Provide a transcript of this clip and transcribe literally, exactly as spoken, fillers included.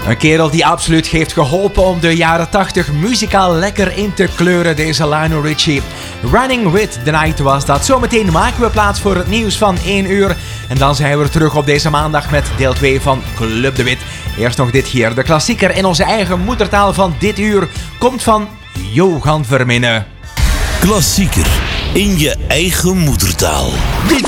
Een kerel die absoluut heeft geholpen om de jaren tachtig muzikaal lekker in te kleuren, deze Lionel Richie. Running with the Night was dat. Zometeen maken we plaats voor het nieuws van één uur. En dan zijn we terug op deze maandag met deel twee van Club de Wit. Eerst nog dit hier. De klassieker in onze eigen moedertaal van dit uur komt van Johan Verminnen. Klassieker in je eigen moedertaal.